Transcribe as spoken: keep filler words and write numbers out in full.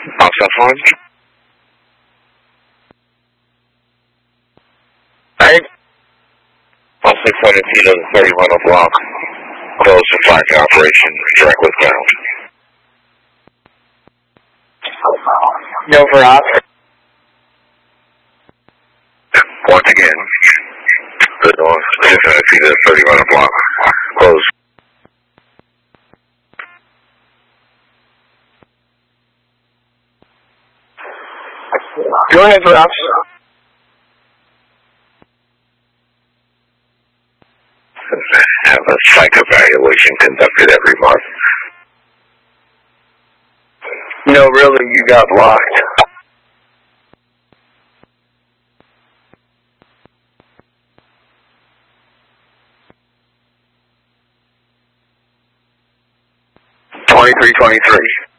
Offset one. Alright. All six hundred feet of the thirty-one block. Close and flagging operation. Direct with ground. No for off. Once again. The north six hundred feet of the thirty-one block. Close. Go ahead for off. Have a psych evaluation conducted every month. No, really, you got blocked. Twenty-three, twenty-three.